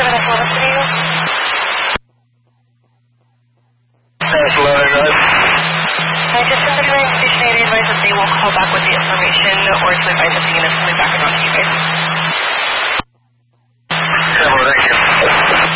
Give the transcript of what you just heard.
That's loading up. I just sent the train station advice that they will call back with the information or to advise if the unit's coming back or not.